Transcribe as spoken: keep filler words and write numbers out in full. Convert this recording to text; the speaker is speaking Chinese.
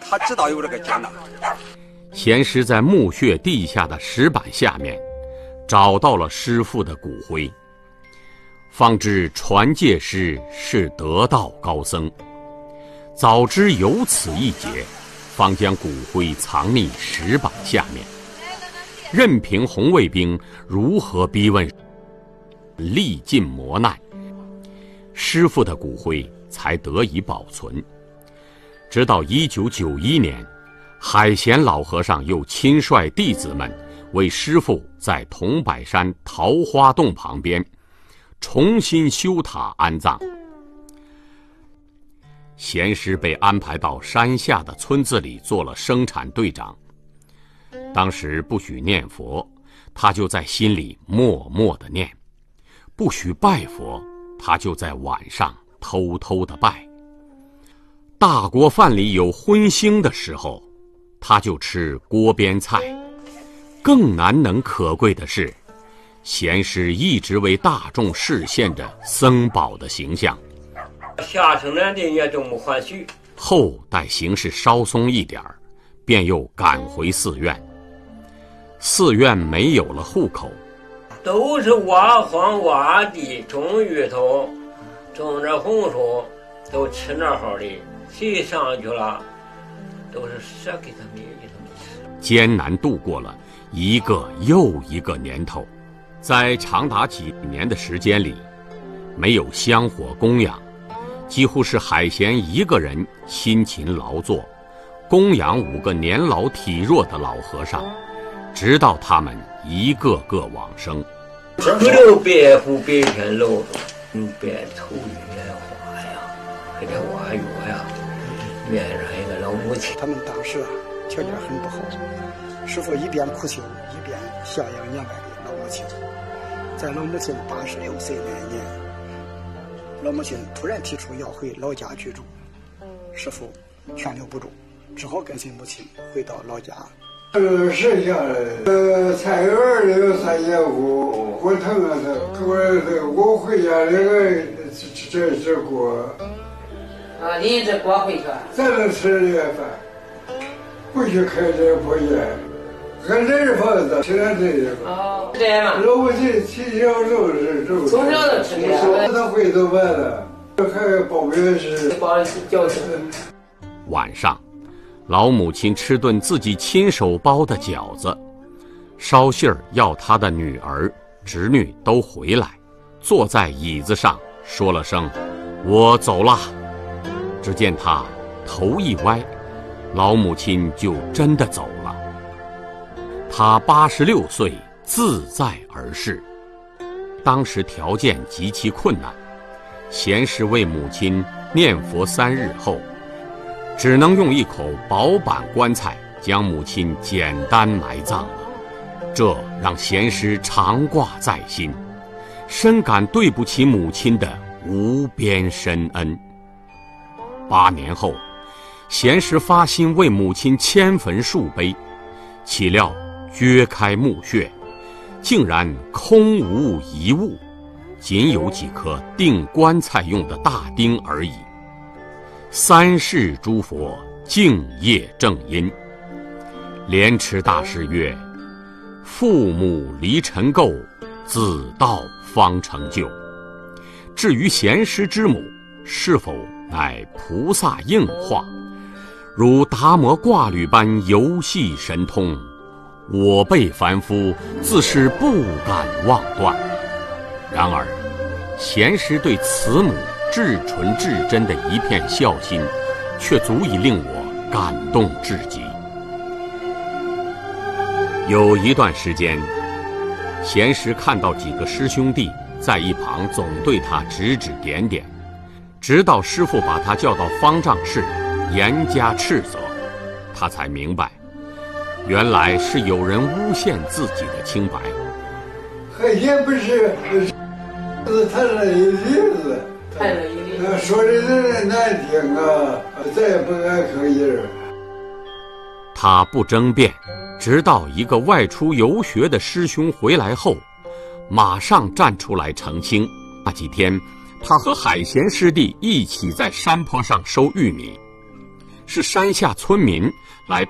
他知道有这个井呢。 贤师在墓穴地下的石板下面找到了师父的骨灰，方知传戒师是得道高僧。早知有此一劫，方将骨灰藏匿石板下面，任凭红卫兵如何逼问，历尽磨难，师父的骨灰才得以保存。直到一九九一年，海贤老和尚又亲率弟子们为师父在桐柏山桃花洞旁边重新修塔安葬。贤师被安排到山下的村子里做了生产队长。当时不许念佛，他就在心里默默地念；不许拜佛，他就在晚上偷偷地拜。大锅饭里有荤腥的时候，他就吃锅边菜。更难能可贵的是，贤师一直为大众示现着僧宝的形象。 下生人的也都没还许。 后待形势稍松一点儿，便又赶回寺院。寺院没有了户口， 都是挖荒挖地，种芋头，种着红薯，都吃那好的。谁上去了，都是舍给他们给他们吃。 艰难度过了一个又一个年头，在长达几年的时间里，没有香火供养，几乎是海贤一个人辛勤劳作，供养五个年老体弱的老和尚，直到他们一个个往生。 不留白虎白天露，嗯，白头月花呀，还得挖月呀，面上一个老母亲。 他们当时啊条件很不好，师父一边苦修一边孝养年迈的老母亲。在老母亲八十六岁那一年，老母亲突然提出要回老家居住，师父劝留不住，只好跟随母亲回到老家。 呃，剩下来，呃，菜园里有三节骨，骨疼啊，他我这我回家这个这这锅。 啊，你这锅回去。 咱能吃这饭，不许开这破烟，俺这是房子，吃点这个。 哦，这样嘛。 老母亲从小就是这。 从小就吃这个。 他会做饭的，还包面是。 包饺子。 晚上，老母亲吃顿自己亲手包的饺子，捎信儿要她的女儿、侄女都回来，坐在椅子上说了声“我走了”。只见她头一歪，老母亲就真的走了。她八十六岁，自在而逝。当时条件极其困难，贤师为母亲念佛三日后，只能用一口薄板棺材将母亲简单埋葬了。这让贤师常挂在心，深感对不起母亲的无边深恩。八年后，贤师发心为母亲迁坟树碑，岂料掘开墓穴，竟然空无一物，仅有几颗钉棺材用的大钉而已。三世诸佛敬业正因。莲池大师曰：父母离尘垢，子道方成就。至于贤师之母是否乃菩萨应化，如达摩挂履般游戏神通，我辈凡夫自是不敢妄断。然而贤师对慈母至纯至真的一片孝心，却足以令我感动至极。有一段时间，贤师看到几个师兄弟在一旁总对他指指点点，直到师父把他叫到方丈室严加斥责，他才明白，原来是有人诬陷自己的清白。 海贤不是是谈了一例子， 谈了一例子， 说的人难听啊，再也不敢吭音儿。 他不争辩，直到一个外出游学的师兄回来后，马上站出来澄清。那几天，他和海贤师弟一起在山坡上收玉米， 是山下村民来